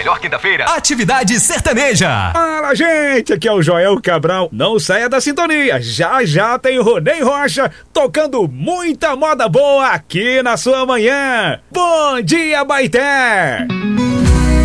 melhor quinta-feira, atividade sertaneja. Fala, gente, aqui é o Joel Cabral. Não saia da sintonia, já já tem o Ronei Rocha tocando muita moda boa aqui na sua manhã. Bom dia, Baité!